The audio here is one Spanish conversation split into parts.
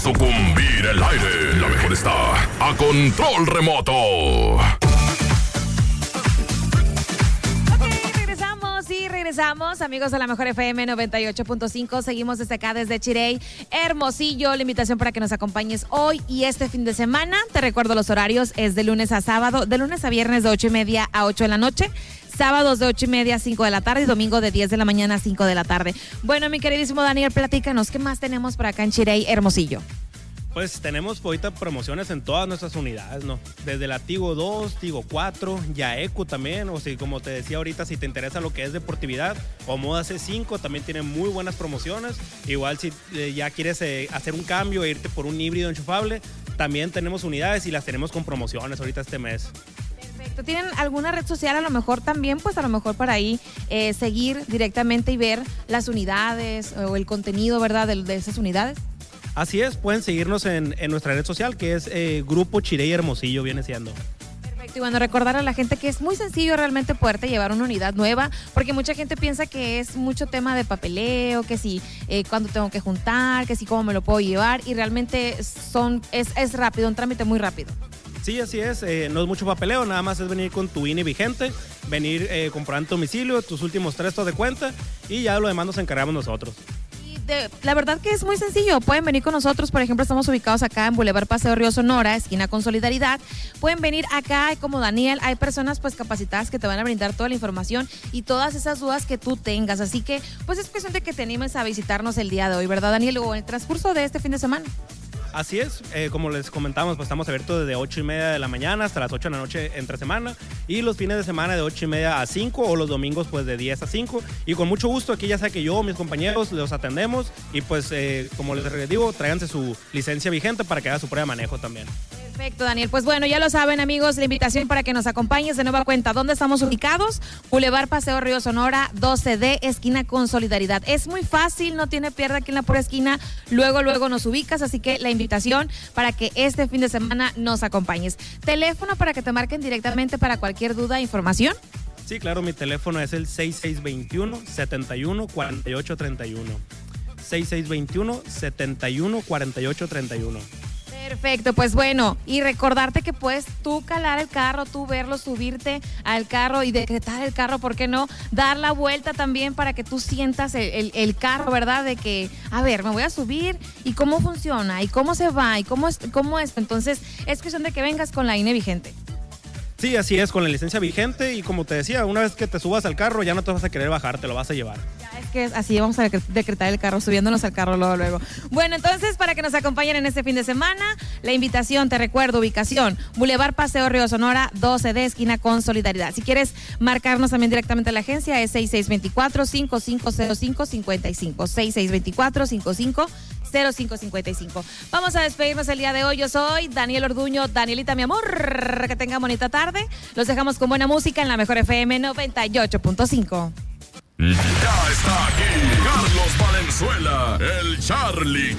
Sucumbir el aire. La mejor está a control remoto. Regresamos, amigos de la Mejor FM 98.5. Seguimos desde acá, desde Chirey, Hermosillo. La invitación para que nos acompañes hoy y este fin de semana. Te recuerdo los horarios, es de lunes a sábado, de lunes a viernes de 8:30 a 8 de la noche. Sábados de 8:30 a 5 de la tarde y domingo de 10 de la mañana a 5 de la tarde. Bueno, mi queridísimo Daniel, platícanos, ¿qué más tenemos por acá en Chirey, Hermosillo? Pues tenemos ahorita promociones en todas nuestras unidades, ¿no? Desde la Tigo 2, Tigo 4, Yaecu también, o si como te decía ahorita, si te interesa lo que es deportividad, o Moda C5 también tiene muy buenas promociones. Igual si ya quieres hacer un cambio e irte por un híbrido enchufable, también tenemos unidades y las tenemos con promociones ahorita este mes. Perfecto. ¿Tienen alguna red social a lo mejor también? Pues a lo mejor para ahí seguir directamente y ver las unidades o el contenido, ¿verdad? De esas unidades. Así es, pueden seguirnos en nuestra red social que es Grupo Chirey Hermosillo, viene siendo. Perfecto, y bueno, recordar a la gente que es muy sencillo realmente poderte llevar una unidad nueva, porque mucha gente piensa que es mucho tema de papeleo, que si cuándo tengo que juntar, que si cómo me lo puedo llevar, y realmente es rápido, un trámite muy rápido. Sí, así es, no es mucho papeleo, nada más es venir con tu INE vigente, venir comprando domicilio, tus últimos 3 estados de cuenta y ya lo demás nos encargamos nosotros. La verdad que es muy sencillo, pueden venir con nosotros, por ejemplo, estamos ubicados acá en Boulevard Paseo Río Sonora, esquina con Solidaridad, pueden venir acá, como Daniel, hay personas pues capacitadas que te van a brindar toda la información y todas esas dudas que tú tengas, así que pues es cuestión de que te animes a visitarnos el día de hoy, ¿verdad, Daniel? O en el transcurso de este fin de semana. Así es, como les comentamos, pues estamos abiertos desde 8:30 de la mañana hasta las 8 de la noche entre semana y los fines de semana de 8:30 a 5 o los domingos pues de 10 a 5 y con mucho gusto aquí ya sea que yo o mis compañeros los atendemos y pues como les digo, tráiganse su licencia vigente para que haga su prueba de manejo también. Perfecto, Daniel. Pues bueno, ya lo saben, amigos, la invitación para que nos acompañes de nueva cuenta. ¿Dónde estamos ubicados? Boulevard Paseo Río Sonora, 12D, esquina con Solidaridad. Es muy fácil, no tiene pierde aquí en la pura esquina. Luego nos ubicas, así que la invitación para que este fin de semana nos acompañes. Teléfono para que te marquen directamente para cualquier duda e información. Sí, claro, mi teléfono es el 6621-714831. 6621-714831. Perfecto, pues bueno, y recordarte que puedes tú calar el carro, tú verlo, subirte al carro y decretar el carro, ¿por qué no? Dar la vuelta también para que tú sientas el carro, ¿verdad? De que, a ver, me voy a subir y cómo funciona y cómo se va y cómo esto. Entonces, es cuestión de que vengas con la INE vigente. Sí, así es, con la licencia vigente y como te decía, una vez que te subas al carro ya no te vas a querer bajar, te lo vas a llevar. Ya, es que así vamos a decretar el carro, subiéndonos al carro luego. Bueno, entonces, para que nos acompañen en este fin de semana, la invitación, te recuerdo, ubicación, Boulevard Paseo Río Sonora, 12D, esquina con Solidaridad. Si quieres marcarnos también directamente a la agencia, es 6624-550555, 6624-550555. Vamos a despedirnos el día de hoy. Yo soy Daniel Orduño. Danielita, mi amor, que tenga bonita tarde. Los dejamos con buena música en la Mejor FM 98.5. Ya está aquí Carlos Valenzuela, el Charlie.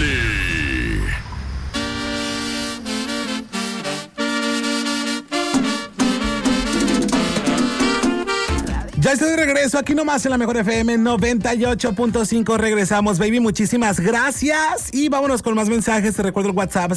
Ya estoy de regreso aquí nomás en la Mejor FM 98.5. Regresamos, baby. Muchísimas gracias. Y vámonos con más mensajes. Te recuerdo el WhatsApp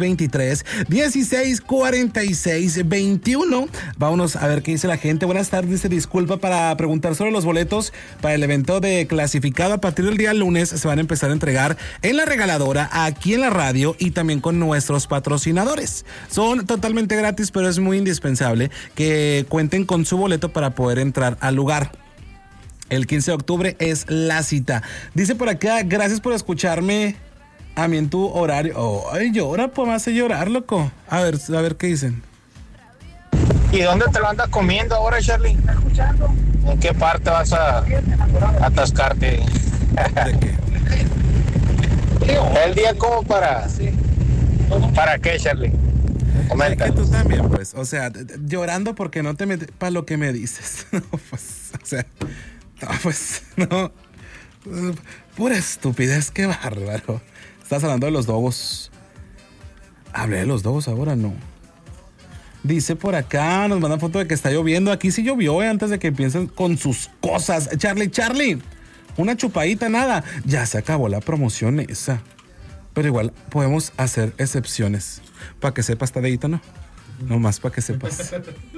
6623-1646-21. Vámonos a ver qué dice la gente. Buenas tardes. Dice disculpa para preguntar sobre los boletos para el evento de clasificado. A partir del día lunes se van a empezar a entregar en la regaladora, aquí en la radio y también con nuestros patrocinadores. Son totalmente gratis, pero es muy indispensable que cuenten con su boleto para poder entrar al lugar. El 15 de octubre es la cita. Dice por acá, gracias por escucharme a mí en tu horario. Oh, ay, llora, pues me hace llorar, loco. A ver qué dicen. ¿Y dónde te lo andas comiendo ahora, Charlie? ¿En qué parte vas a atascarte? ¿De qué? El día como para qué, Charlie. Es que tú también, pues, o sea, llorando porque no te metes para lo que me dices. No, pues, o sea, no, pues, no. Pura estupidez, qué bárbaro. Estás hablando de los dogos. Hablé de los dogos ahora, no. Dice por acá, nos mandan foto de que está lloviendo. Aquí sí llovió, antes de que empiecen con sus cosas. Charlie, una chupadita, nada. Ya se acabó la promoción esa. Pero igual podemos hacer excepciones. Para que sepas, Tadeito, ¿no? Nomás para que sepas.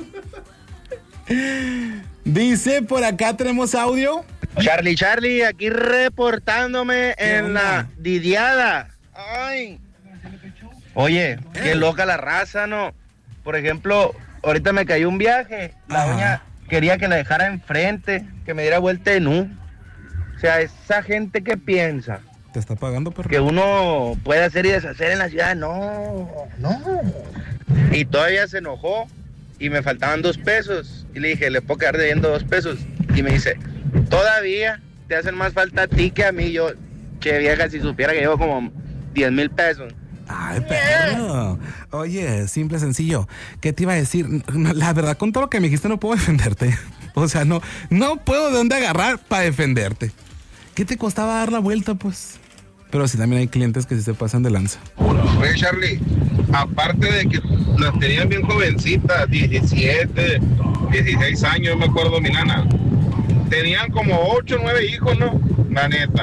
Dice, por acá tenemos audio. Charlie, aquí reportándome en la Didiada. Ay. Oye, qué loca la raza, ¿no? Por ejemplo, ahorita me cayó un viaje. La doña quería que la dejara enfrente, que me diera vuelta en U. O sea, esa gente que piensa ¿Te está pagando, perro? que uno puede hacer y deshacer en la ciudad, no. Y todavía se enojó y me faltaban 2 pesos. Y le dije, ¿le puedo quedar debiendo 2 pesos? Y me dice, todavía te hacen más falta a ti que a mí. Yo, che vieja, si supiera que llevo como 10,000 pesos. Ay, perro. Oye, simple, sencillo. ¿Qué te iba a decir? La verdad, con todo lo que me dijiste, no puedo defenderte. O sea, no puedo de dónde agarrar para defenderte. ¿Qué te costaba dar la vuelta, pues? Pero sí, también hay clientes que sí se pasan de lanza. Oye, Charlie, aparte de que las tenían bien jovencitas, 17, 16 años, me acuerdo, mi nana. Tenían como 8 o 9 hijos, ¿no? La neta.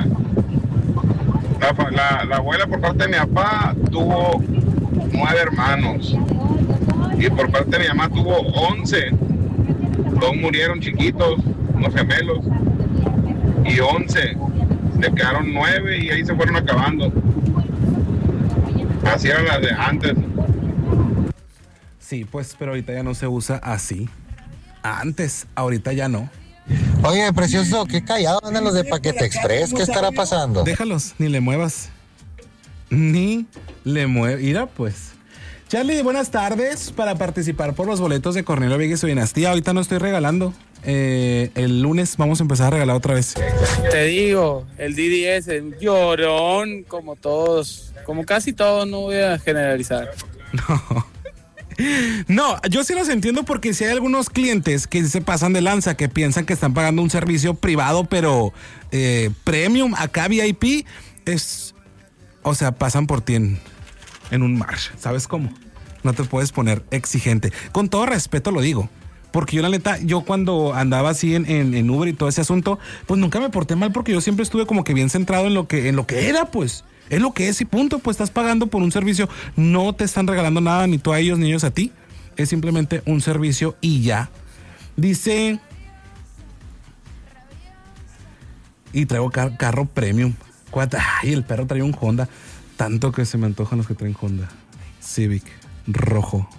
La abuela por parte de mi papá tuvo 9 hermanos. Y por parte de mi mamá tuvo 11. 2 murieron chiquitos, unos gemelos. Y 11. Le quedaron 9 y ahí se fueron acabando. Así eran las de antes. Sí, pues, pero ahorita ya no se usa así. Antes, ahorita ya no. Oye, precioso, qué callado andan los de Paquete Express. ¿Qué estará pasando? Déjalos, ni le muevas. Mira, pues. Charlie, buenas tardes. Para participar por los boletos de Cornelio Viegues o Dinastía, ahorita no estoy regalando. El lunes vamos a empezar a regalar otra vez. Te digo, el DDS es un llorón como todos, como casi todos, no voy a generalizar. No, yo sí los entiendo porque si hay algunos clientes que se pasan de lanza, que piensan que están pagando un servicio privado, pero premium, acá VIP, o sea, pasan por ti en un mar, ¿sabes cómo? No te puedes poner exigente. Con todo respeto lo digo. Porque yo la neta, yo cuando andaba así en Uber y todo ese asunto, pues nunca me porté mal porque yo siempre estuve como que bien centrado en lo que era, pues. Es lo que es y punto, pues estás pagando por un servicio. No te están regalando nada, ni tú a ellos, ni ellos a ti. Es simplemente un servicio y ya. Dice... Y traigo carro premium. Ay, el perro trae un Honda. Tanto que se me antojan los que traen Honda. Civic, rojo.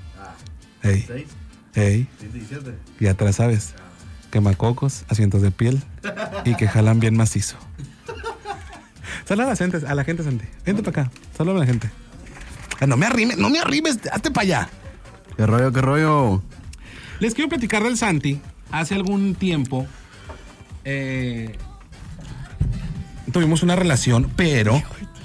Ey, ya te la sabes. Quemacocos, asientos de piel y que jalan bien macizo. Saluda a la gente, Santi. Vente para acá, saluda a la gente. No me arrimes, hazte para allá. ¿Qué rollo? Les quiero platicar del Santi. Hace algún tiempo tuvimos una relación, pero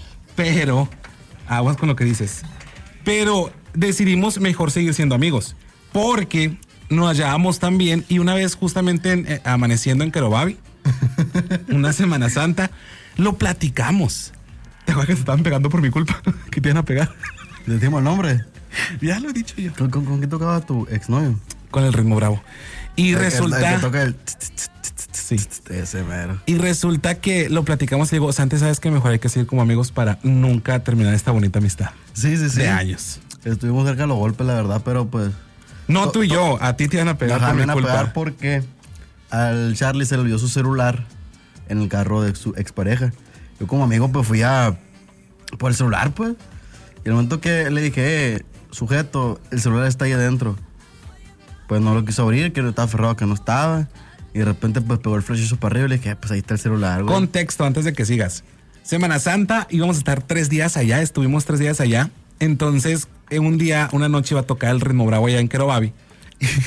aguas con lo que dices. Pero decidimos mejor seguir siendo amigos. Porque nos hallábamos tan bien y una vez justamente amaneciendo en Querobabi, una Semana Santa, lo platicamos. ¿Te acuerdas que se estaban pegando por mi culpa? ¿Qué te iban a pegar? ¿Le decimos el nombre? Ya lo he dicho yo. ¿Con qué tocaba tu exnovio? Con el ritmo bravo. Y resulta... El que toca el... Sí. Ese mero. Y resulta que lo platicamos y digo, Santi, ¿sabes qué? Mejor hay que seguir como amigos para nunca terminar esta bonita amistad. Sí. De años. Estuvimos cerca de los golpes, la verdad, pero pues... No, tú y yo, a ti te iban a pegar por mi culpa. Me iban a pegar porque al Charlie se le olvidó su celular en el carro de su expareja. Yo como amigo pues fui por el celular, pues. Y el momento que le dije, sujeto, el celular está ahí adentro. Pues no lo quiso abrir, que no estaba aferrado, que no estaba. Y de repente pues pegó el flashazo para arriba y le dije, pues ahí está el celular, güey. Contexto antes de que sigas. Semana Santa, íbamos a estar 3 días allá, estuvimos 3 días allá. Entonces, una noche iba a tocar el ritmo bravo allá en Querobabi.